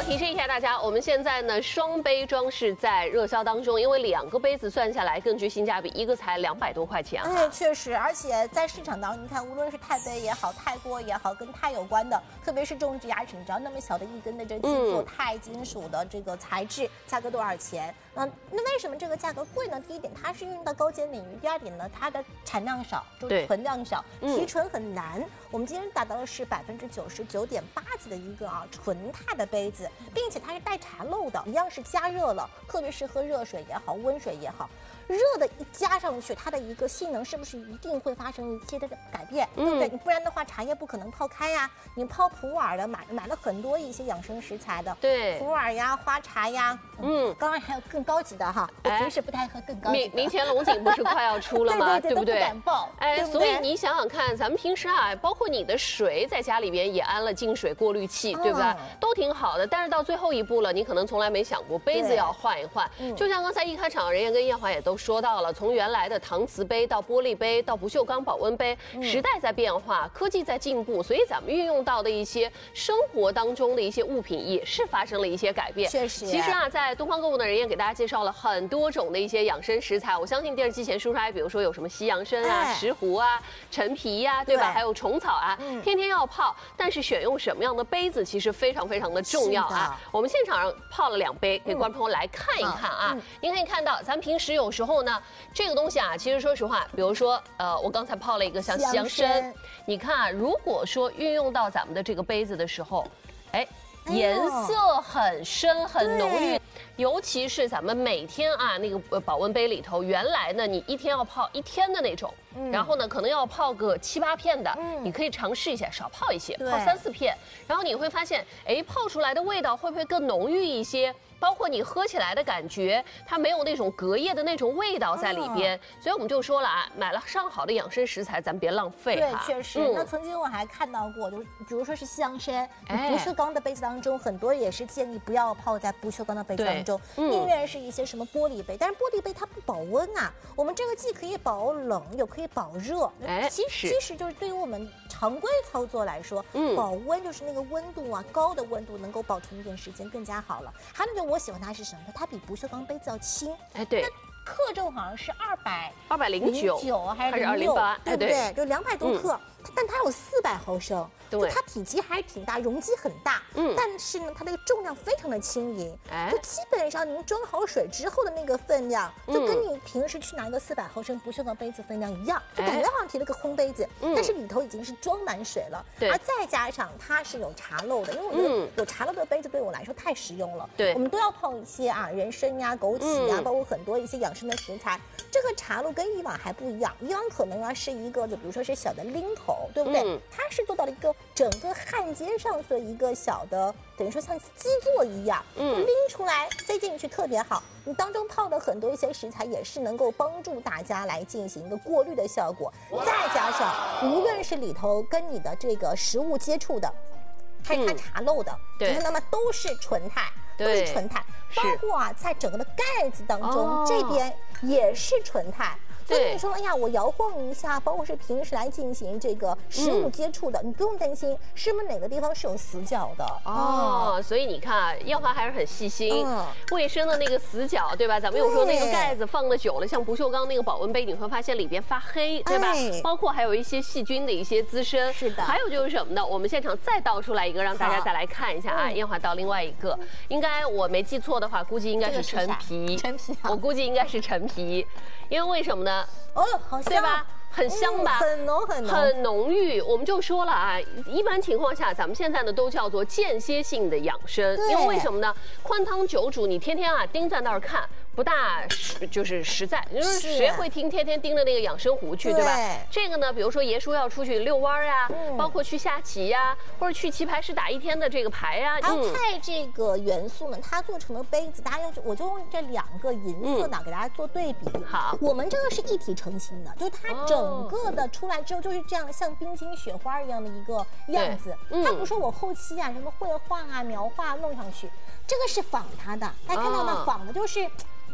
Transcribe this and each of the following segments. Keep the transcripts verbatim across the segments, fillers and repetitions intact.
提示一下大家，我们现在呢双杯装饰在热销当中，因为两个杯子算下来更具性价比，一个才两百多块钱啊。 哎，确实，而且在市场当中，你看，无论是钛杯也好，钛锅也好，跟钛有关的，特别是种植牙齿，你知道那么小的一根的这金属钛金属的这个材质，价格多少钱？嗯，那为什么这个价格贵呢？第一点，它是运用到高阶领域；第二点呢，它的产量少，就是存量少，提纯很难。嗯、我们今天达到的是百分之九十九点八几的一个啊纯钛的杯子，并且它是带茶漏的，一样是加热了，特别是喝热水也好，温水也好。热的一加上去，它的一个性能是不是一定会发生一些的改变，对不对？你不然的话，茶叶不可能泡开呀。你泡普洱的，买买了很多一些养生食材的， 对， 普洱呀、花茶呀，嗯，当然还有更高级的哈。我平时不太喝更高级的。 明明前龙井不是快要出了吗？ 对对不对？ 不敢报。 哎，所以你想想看，咱们平时啊，包括你的水在家里边也安了净水过滤器，对不对？都挺好的。但是到最后一步了，你可能从来没想过杯子要换一换。就像刚才一开场，任燕跟燕华也都说到了，从原来的搪瓷杯到玻璃杯到不锈钢保温杯，时代在变化，科技在进步，所以咱们运用到的一些生活当中的一些物品也是发生了一些改变。 确实， 其实啊，在东方购物的任燕给大家介绍了很多种的一些养生食材，我相信电视机前说出来，比如说有什么西洋参啊、石斛啊、陈皮呀、啊，对吧？对还有虫草啊，嗯、天天要泡，但是选用什么样的杯子其实非常非常的重要啊。我们现场上泡了两杯，给观众朋友来看一看啊。嗯、您可以看到，咱平时有时候呢，这个东西啊，其实说实话，比如说，呃，我刚才泡了一个像西洋参，你看啊，如果说运用到咱们的这个杯子的时候，哎，颜色很深很浓郁，尤其是咱们每天啊那个保温杯里头，原来呢你一天要泡一天的那种，嗯、然后呢可能要泡个七八片的，嗯、你可以尝试一下，少泡一些，泡三四片，然后你会发现，哎，泡出来的味道会不会更浓郁一些？包括你喝起来的感觉，它没有那种隔夜的那种味道在里边，嗯、所以我们就说了啊，买了上好的养生食材，咱别浪费哈。 对，确实。嗯、那曾经我还看到过，就是比如说是西洋参，哎、不锈钢的杯子当中，很多也是建议不要泡在不锈钢的杯子当中，嗯、宁愿是一些什么玻璃杯，但是玻璃杯它不保温啊。我们这个既可以保冷，又可以保热。哎，其实其实就是对于我们常规操作来说，嗯、保温就是那个温度啊，高的温度能够保存一点时间更加好了。还有一个我喜欢它是什么？它比不锈钢杯子要轻。 哎，对。 克重好像是二百二百零九还是二零八， 对不对？就两百多克，嗯、但它有四百毫升， 对， 它体积还是挺大，容积很大，嗯，但是呢，它这个重量非常的轻盈，哎，就基本上您装好水之后的那个分量，就跟你平时去拿一个四百毫升不锈钢杯子分量一样，就感觉好像提了个空杯子，但是里头已经是装满水了，对，而再加上它是有茶漏的，因为我觉得有茶漏的杯子对我来说太实用了，对，我们都要泡一些啊人参呀、枸杞呀，包括很多一些养生的食材。这个茶漏跟以往还不一样，以往可能啊是一个，就比如说是小的拎头，对不对？嗯、它是做到了一个整个焊接上的一个小的，等于说像基座一样，嗯，拎出来塞进去特别好。你当中泡的很多一些食材也是能够帮助大家来进行一个过滤的效果，再加上无论是里头跟你的这个食物接触的，还是它茶漏的，对、嗯，那么都是纯钛。都是纯钛，包括啊，在整个的盖子当中，哦、这边也是纯钛。所以你说，哎呀，我摇晃一下，包括是平时来进行这个食物接触的，嗯、你不用担心是不是哪个地方是有死角的哦。嗯、所以你看，耀华还是很细心，嗯、卫生的那个死角，对吧？咱们有时候那个盖子放的久了，像不锈钢那个保温杯，你会发现里边发黑，对吧？哎、包括还有一些细菌的一些滋生。 是的。 还有就是什么呢？我们现场再倒出来一个，让大家再来看一下啊。耀华倒另外一个，应该我没记错的话，估计应该是陈皮。 陈皮、啊。 我估计应该是陈皮，因为为什么呢？ 哦，好香， 对吧？很香吧、 嗯？很浓很浓， 很浓郁。我们就说了啊，一般情况下，咱们现在呢都叫做间歇性的养生，因为为什么呢？宽汤久煮，你天天啊盯在那儿看。不大实就是实在，因为谁会听天天盯着那个养生壶去， 对, 对吧？这个呢，比如说爷叔要出去遛弯呀、啊，嗯、包括去下棋呀、啊，或者去棋牌室打一天的这个牌呀、啊。 还有钛这个元素呢，它做成的杯子，大家用我就用这两个银色的、嗯、给大家做对比。 好， 我们这个是一体成型的，就是它整个的出来之后就是这样，像冰晶雪花一样的一个样子。嗯、它不是说我后期啊什么绘画啊、描画弄上去，这个是仿它的。大家看到吗？仿的就是。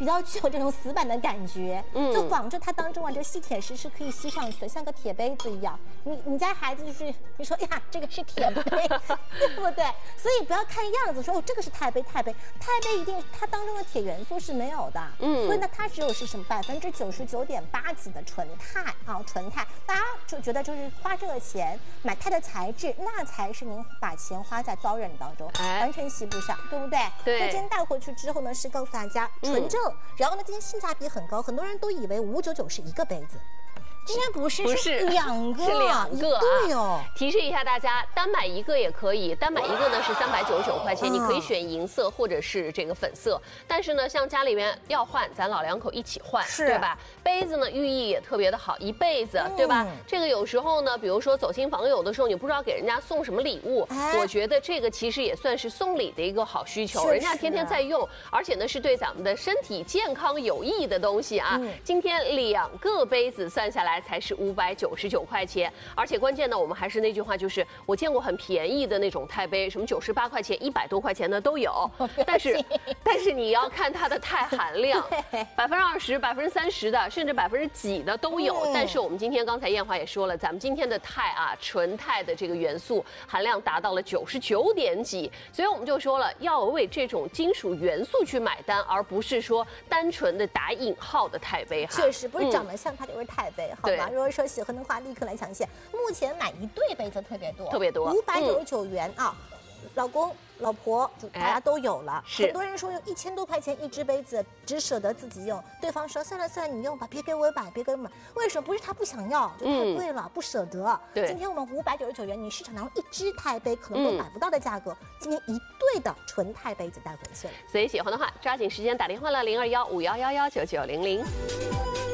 比较具有这种死板的感觉，嗯，就仿着它当中啊，这吸铁石是可以吸上去的，像个铁杯子一样。你你家孩子就是你说呀，这个是铁杯，对不对？所以不要看样子说哦，这个是钛杯，钛杯，钛杯一定它当中的铁元素是没有的，嗯，所以呢，它只有是什么百分之九十九点八几的纯钛啊，纯钛，大家就觉得就是花这个钱买钛的材质，那才是您把钱花在刀刃当中，哎、完全吸不上，对不对？ 对。 所以今天带回去之后呢，是告诉大家纯正，嗯、然后呢，今天性价比很高，很多人都以为五九九是一个杯子。今天不是， 不是两个， 是两个啊！ 对哦， 提示一下大家，单买一个也可以，单买一个呢是三百九十九块钱，你可以选银色或者是这个粉色。但是呢，像家里面要换，咱老两口一起换，对吧？杯子呢寓意也特别的好，一辈子，对吧？这个有时候呢，比如说走亲访友的时候，你不知道给人家送什么礼物，我觉得这个其实也算是送礼的一个好需求，人家天天在用，而且呢是对咱们的身体健康有益的东西啊。今天两个杯子算下来才是五百九十九块钱，而且关键呢，我们还是那句话，就是我见过很便宜的那种钛杯，什么九十八块钱、一百多块钱的都有，但是但是你要看它的钛含量，百分之二十、百分之三十的，甚至百分之几的都有。但是我们今天刚才燕华也说了，咱们今天的钛啊，纯钛的这个元素含量达到了九十九点几，所以我们就说了，要为这种金属元素去买单，而不是说单纯的打引号的钛杯哈。 确实不是长得像它就是钛杯，好吧？如果说喜欢的话，立刻来抢线。目前买一对杯子特别多， 特别多， 五百九十九元啊。老公、老婆，大家都有了。是很多人说用一千多块钱一只杯子，只舍得自己用。对方说算了算了，你用吧，别给我买，别给我买。为什么？不是他不想要，就太贵了，不舍得。对，今天我们五百九十九元，你市场当中一只钛杯可能都买不到的价格，今天一对的纯钛杯子带回去了。 所以喜欢的话，抓紧时间打电话了，零二幺五幺幺幺九九零零。